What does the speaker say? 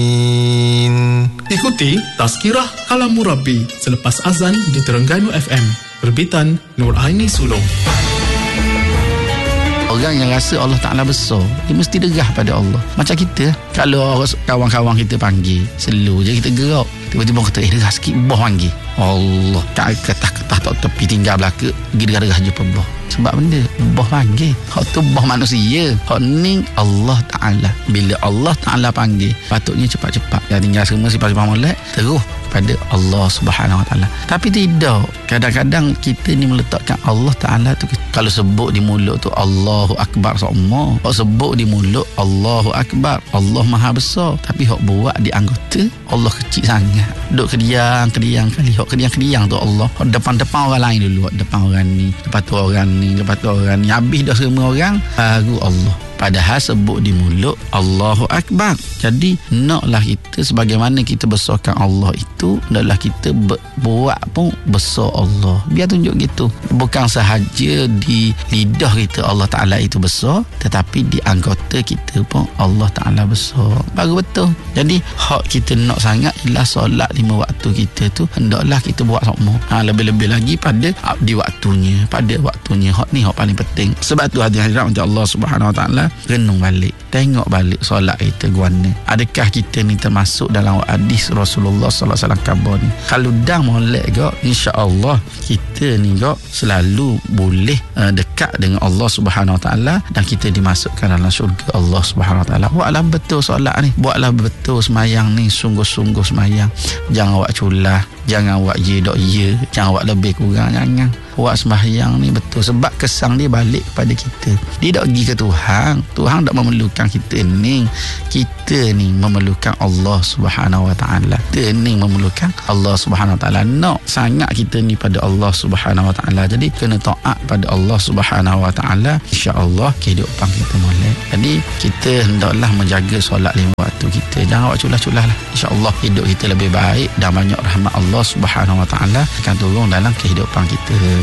Ikuti Tazkirah Kalam Murabi selepas azan di Terengganu FM. Terbitan Nur Aini Sulong. Orang yang rasa Allah Ta'ala besar, dia mesti degah pada Allah. Macam kita, kalau kawan-kawan kita panggil, slow je kita gerak. Tiba-tiba kata, degah sikit, boh panggil. Allah, ketah-ketah tak tepi tinggal belaka, pergi degah-degah jumpa boh. Sebab benda, boh panggil. Hak tu boh manusia. Hak ni Allah Ta'ala. Bila Allah Ta'ala panggil, patutnya cepat-cepat. Dah tinggal semua sifat-sifat molek, terus pada Allah Subhanahu Wa Ta'ala. Tapi tidak. Kadang-kadang kita ni meletakkan Allah Ta'ala tu, kalau sebut di mulut tu Allahu Akbar sama. Hak sebut di mulut Allahu Akbar, Allah Maha Besar. Tapi hak buat di anggota, Allah kecil sangat. Duk kediang kali. Hak kediang tu Allah. Hak depan-depan orang lain dulu. Hak depan orang ni, lepas tu orang ni, lepas tu orang ni. Habis dah semua orang, baru Allah. Padahal sebut di mulut Allahu Akbar. Jadi naklah kita sebagaimana kita besarkan Allah itu, naklah kita buat pun besar Allah. Biar tunjuk gitu. Bukan sahaja di lidah kita Allah Ta'ala itu besar, tetapi di anggota kita pun Allah Ta'ala besar. Baru betul. Jadi hak kita nak sangat ialah solat 5 waktu kita tu hendaklah kita buat semua. Lebih-lebih lagi pada di waktunya. Pada waktunya. Hak ni hak paling penting. Sebab tu hadirat untuk Allah Subhanahu Wa Ta'ala, renung balik, tengok balik solat kita guana. Adakah kita ni termasuk dalam hadis Rasulullah sallallahu alaihi wasallam khabar ni? Kalau dah molek gak, insya-Allah kita ni gak selalu boleh dekat dengan Allah Subhanahu Wa Taala dan kita dimasukkan dalam syurga Allah Subhanahu Wa Taala. Buatlah betul solat ni, buatlah betul semayang ni, sungguh-sungguh semayang. Jangan awak culah, jangan awak ye, jangan awak lebih kurang, jangan. Buat sembahyang ni betul, sebab kesan dia balik kepada kita. Dia tak pergi ke Tuhan. Tuhan tak memerlukan kita ni. Kita ni memerlukan Allah Subhanahu Wa Taala. Kita ni memerlukan Allah Subhanahu Wa Taala. Nak sangat kita ni pada Allah Subhanahu Wa Taala. Jadi kena taat pada Allah Subhanahu Wa Taala. Insya-Allah kehidupan kita molek. Jadi kita hendaklah menjaga solat 5 waktu kita. Jangan awak culah-culah lah. Insya-Allah hidup kita lebih baik dan banyak rahmat Allah Subhanahu Wa Taala akan turun dalam kehidupan kita.